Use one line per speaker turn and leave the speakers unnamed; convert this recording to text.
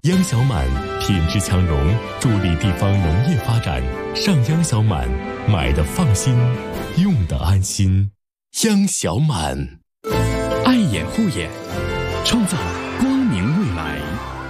央小满品质强融，助力地方农业发展。上央小满，买的放心，用的安心。央小满，
爱眼护眼，创造光明未来。